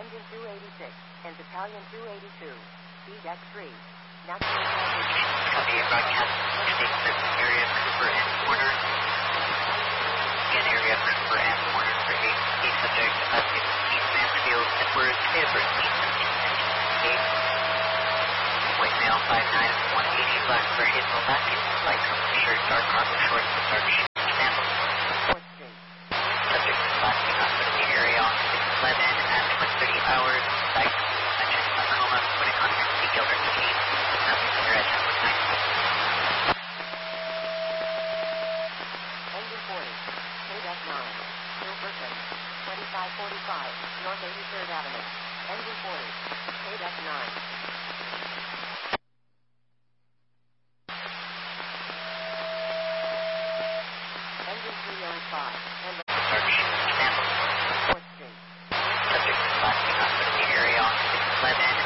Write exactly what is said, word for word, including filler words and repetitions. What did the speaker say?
Engine two eighty-six and Battalion two eighty-two. Speed X three. National Transit. Copy broadcast. State service area Cooper and Warner. Again, area Cooper and Warner for eight, eight subject. Uh, East Mansfield, Edwards, date of birth eight seventeen nineteen sixty-eight. White male, five nine, one eighty, black braided, low basket, light color shirt, dark cargo shorts, with dark shoes, sandals. fourth Street. Subject is lasting hospital in the area on six eleven at one thirty hours. Site mentioned glaucoma, with a contact C. Gilbert Key. Nothing clear at ten point nine. Engine forty. K F nine. Hilberton. twenty-five forty-five. North eighty-third Avenue. Engine forty. K F nine. Engine three oh five. And Dark shoes, sandals. fourth Street. Subject is lasting hospital in the area on six eleven